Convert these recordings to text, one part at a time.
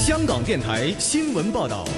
香港电台新闻报道。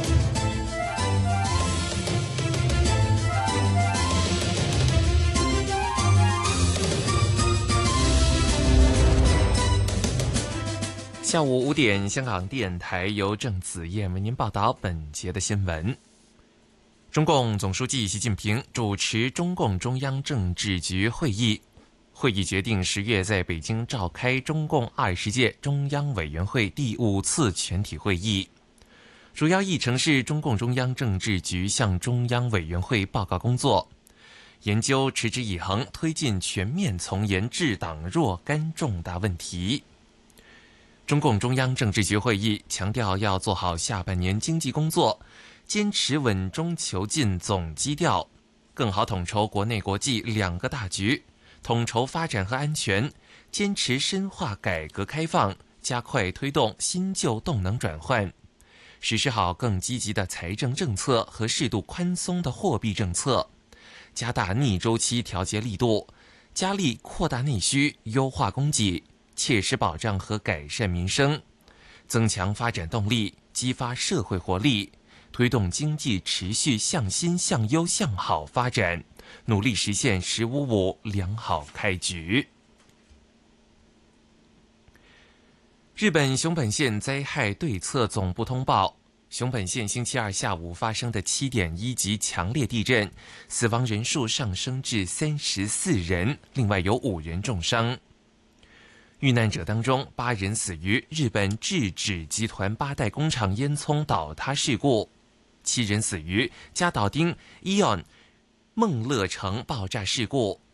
下午5点，香港电台由郑子燕为您报道本节的新闻。中共总书记习近平主持中共中央政治局会议，会议决定10月在北京召开中共20届中央委员会第5次全体会议。主要议程是中共中央政治局向中央委员会报告工作，研究持之以恒推进全面从严治党若干重大问题。中共中央政治局会议强调要做好下半年经济工作，坚持稳中求进总基调，更好统筹国内国际2个大局，统筹发展和安全，坚持深化改革开放，加快推动新旧动能转换，实施好更积极的财政政策和适度宽松的货币政策，加大逆周期调节力度，加力扩大内需，优化供给，切实保障和改善民生，增强发展动力，激发社会活力，推动经济持续向新向优向好发展，努力实现“15+5”良好开局。日本熊本县灾害对策总部通报，熊本县星期二下午发生的7.1级强烈地震，死亡人数上升至34人，另外有5人重伤。遇难者当中，8人死于日本制纸集团8代工厂烟囱倒塌事故，7人死于加岛町 Eon 梦乐城爆炸事故，